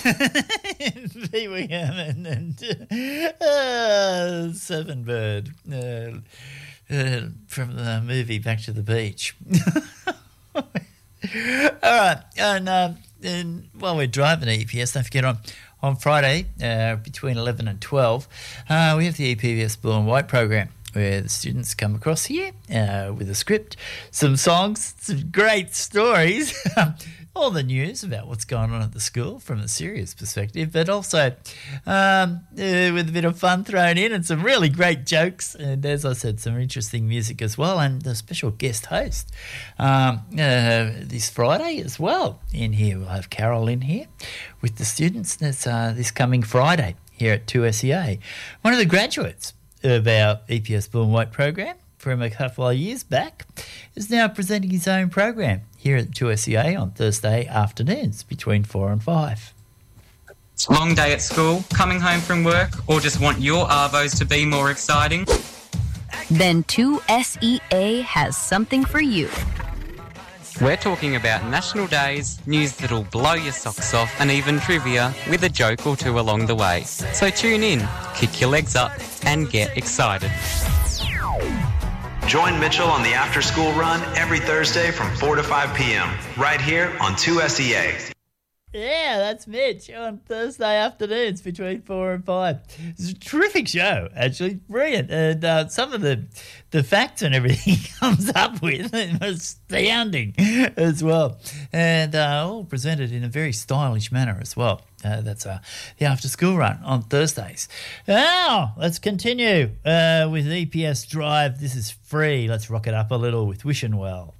Pee Wee Herman and Seven Bird from the movie Back to the Beach. All right, and while we're driving EPS, don't forget on Friday between 11 and 12, we have the EPS Blue and White program, where the students come across here with a script, some songs, some great stories, all the news about what's going on at the school from a serious perspective, but also with a bit of fun thrown in and some really great jokes, and as I said, some interesting music as well, and a special guest host this Friday as well in here. We'll have Carol in here with the students. That's this coming Friday here at 2SEA. One of the graduates of our EPS Blue and White program from a couple of years back is now presenting his own program here at 2SEA on Thursday afternoons between 4 and 5. Long day at school, coming home from work, or just want your arvos to be more exciting? Then 2SEA has something for you. We're talking about national days, news that'll blow your socks off, and even trivia with a joke or two along the way. So tune in, kick your legs up, and get excited. Join Mitchell on the After School Run every Thursday from 4 to 5 p.m. right here on 2SEA. Yeah, that's Mitch on Thursday afternoons between 4 and 5. It's a terrific show, actually. Brilliant. And some of the facts and everything he comes up with are astounding as well. And all presented in a very stylish manner as well. That's the After School Run on Thursdays. Now, let's continue with EPS Drive. This is free. Let's rock it up a little with Wishing Well.